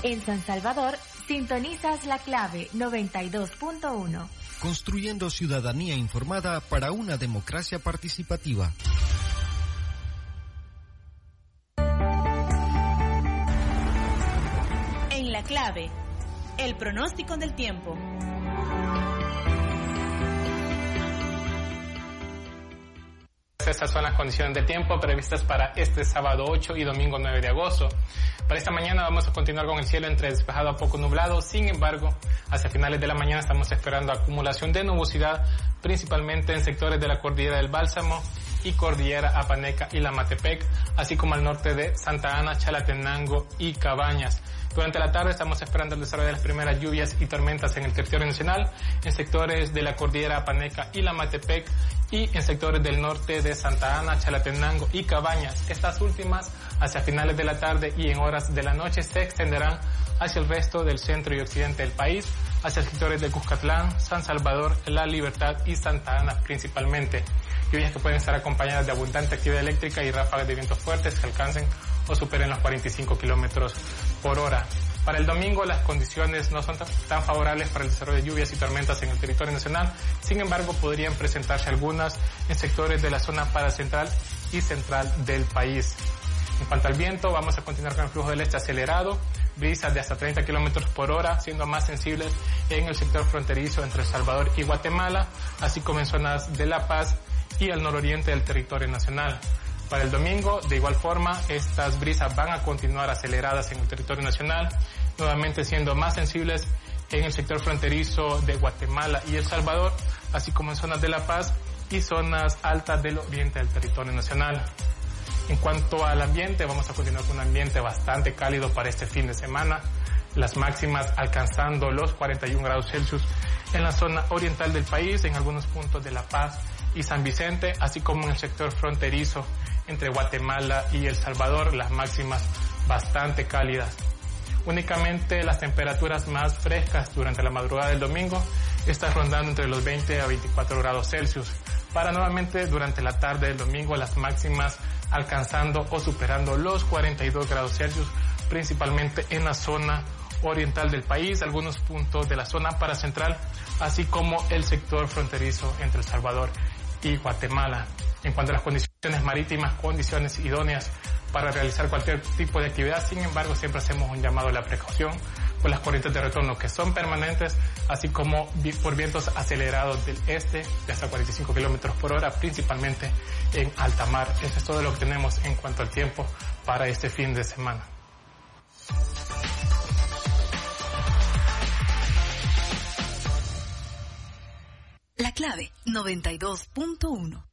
En San Salvador, sintonizas La Clave 92.1. Construyendo ciudadanía informada para una democracia participativa. En La Clave, el pronóstico del tiempo. Estas son las condiciones del tiempo previstas para este sábado 8 y domingo 9 de agosto. Para esta mañana vamos a continuar con el cielo entre despejado a poco nublado. Sin embargo, hacia finales de la mañana estamos esperando acumulación de nubosidad, principalmente en sectores de la cordillera del Bálsamo y cordillera Apaneca y Lamatepec, así como al norte de Santa Ana, Chalatenango y Cabañas. Durante la tarde estamos esperando el desarrollo de las primeras lluvias y tormentas en el territorio nacional, en sectores de la cordillera Apaneca y Lamatepec y en sectores del norte de Santa Ana, Chalatenango y Cabañas. Estas últimas, hacia finales de la tarde y en horas de la noche, se extenderán hacia el resto del centro y occidente del país, hacia sectores de Cuscatlán, San Salvador, La Libertad y Santa Ana principalmente. Lluvias que pueden estar acompañadas de abundante actividad eléctrica y ráfagas de vientos fuertes que alcancen o superen los 45 kilómetros por hora. Para el domingo las condiciones no son tan favorables para el desarrollo de lluvias y tormentas en el territorio nacional. Sin embargo, podrían presentarse algunas en sectores de la zona paracentral y central del país. En cuanto al viento, vamos a continuar con el flujo del este acelerado, brisas de hasta 30 kilómetros por hora, siendo más sensibles en el sector fronterizo entre El Salvador y Guatemala, así como en zonas de La Paz y al nororiente del territorio nacional. Para el domingo, de igual forma, estas brisas van a continuar aceleradas en el territorio nacional, nuevamente siendo más sensibles en el sector fronterizo de Guatemala y El Salvador, así como en zonas de La Paz y zonas altas del oriente del territorio nacional. En cuanto al ambiente, vamos a continuar con un ambiente bastante cálido para este fin de semana, las máximas alcanzando los 41 grados Celsius en la zona oriental del país, en algunos puntos de La Paz y San Vicente, así como en el sector fronterizo entre Guatemala y El Salvador, las máximas bastante cálidas. Únicamente las temperaturas más frescas durante la madrugada del domingo están rondando entre los 20 a 24 grados Celsius, para nuevamente durante la tarde del domingo las máximas alcanzando o superando los 42 grados Celsius, principalmente en la zona oriental del país, algunos puntos de la zona paracentral, así como el sector fronterizo entre El Salvador y Guatemala. En cuanto a las condiciones marítimas, condiciones idóneas para realizar cualquier tipo de actividad. Sin embargo, siempre hacemos un llamado a la precaución por las corrientes de retorno que son permanentes, así como por vientos acelerados del este de hasta 45 kilómetros por hora, principalmente en alta mar. Eso es todo lo que tenemos en cuanto al tiempo para este fin de semana. La Clave 92.1.